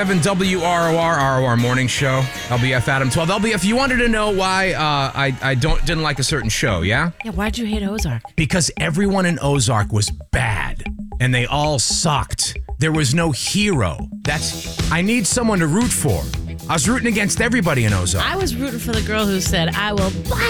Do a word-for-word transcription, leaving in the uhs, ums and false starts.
Seven W R O R, R O R Morning Show. L B F Adam twelve. L B F, you wanted to know why uh, I, I don't didn't like a certain show, yeah? Yeah, why'd you hate Ozark? Because everyone in Ozark was bad, and they all sucked. There was no hero. That's I need someone to root for. I was rooting against everybody in Ozark. I was rooting for the girl who said, I will buy